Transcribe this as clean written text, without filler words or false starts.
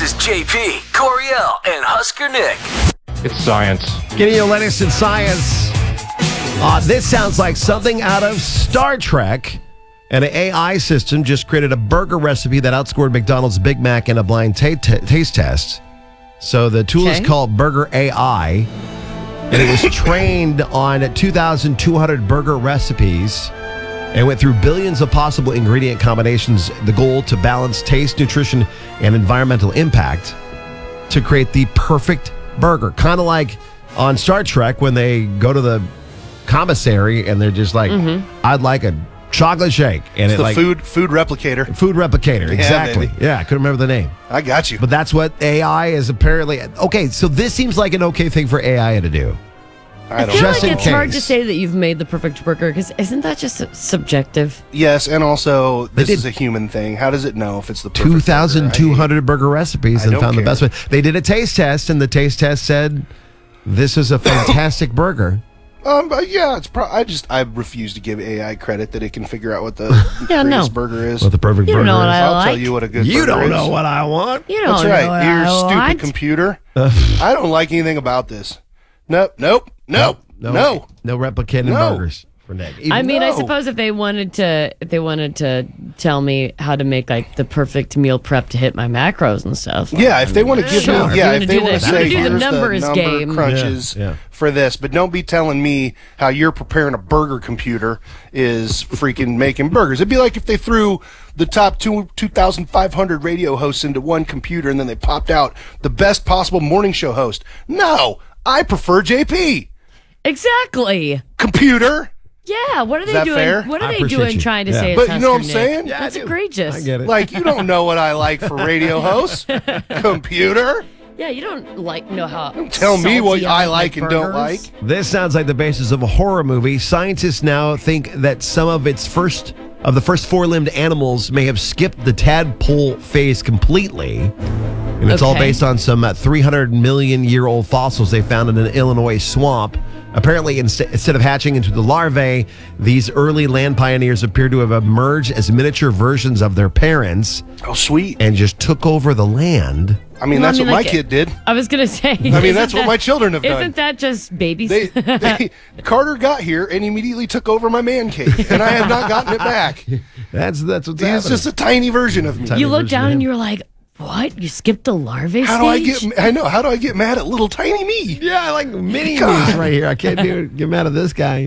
is JP, Coriel, and Husker Nick. It's science. Getting your latest in science. This sounds like something out of Star Trek. And an AI system just created a burger recipe that outscored McDonald's Big Mac in a blind taste test. So the tool is called Burger AI. And it was trained on 2,200 burger recipes and went through billions of possible ingredient combinations. The goal to balance taste, nutrition, and environmental impact to create the perfect burger. Kind of like on Star Trek when they go to the commissary and they're just like, I'd like a chocolate shake. And it's food replicator. Food replicator, exactly. Yeah, I couldn't remember the name. I got you. But that's what AI is apparently. Okay, so this seems like an okay thing for AI to do. I feel like it's hard to say that you've made the perfect burger because isn't that just subjective? Yes, and also this is a human thing. How does it know if it's the perfect 2,200 burger recipes and found the best one. They did a taste test, and the taste test said this is a fantastic burger. But yeah, it's I refuse to give AI credit that it can figure out what the greatest burger is. What the perfect burger is. I'll tell you what a good burger is. You don't know what I want. You don't That's right. know what You're I stupid want. computer. I don't like anything about this. Nope. No replicating burgers for Nick. I suppose if they wanted to tell me how to make like the perfect meal prep to hit my macros and stuff. Yeah, if they want to give me, if they want to say do the here's numbers the number game crunches for this, but don't be telling me how you're preparing a burger computer is freaking making burgers. It'd be like if they threw the top 2,500 radio hosts into one computer and then they popped out the best possible morning show host. No, I prefer JP. Exactly. Computer. Yeah, what are they that doing? fair? What are they doing trying to say? But you know what I'm saying? Yeah, that's egregious. I get it. Like, you don't know what I like for radio hosts. Computer. Yeah, you don't know how. Don't tell me what I like and don't like. This sounds like the basis of a horror movie. Scientists now think that some of the first four-limbed animals may have skipped the tadpole phase completely. And it's all based on some 300 million year old fossils they found in an Illinois swamp. Apparently, instead of hatching into the larvae, these early land pioneers appear to have emerged as miniature versions of their parents. Oh, sweet. And just took over the land. I mean, that's what my kid did. I was going to say. I mean, that's what my children have done. Isn't that just babies? Carter got here and immediately took over my man cave, and I have not gotten it back. That's what's happening. He's just a tiny version of me. You look down and you're like, what? You skipped the larvae stage? How do I get mad at little tiny me? Yeah, I like mini me right here. I can't get mad at this guy.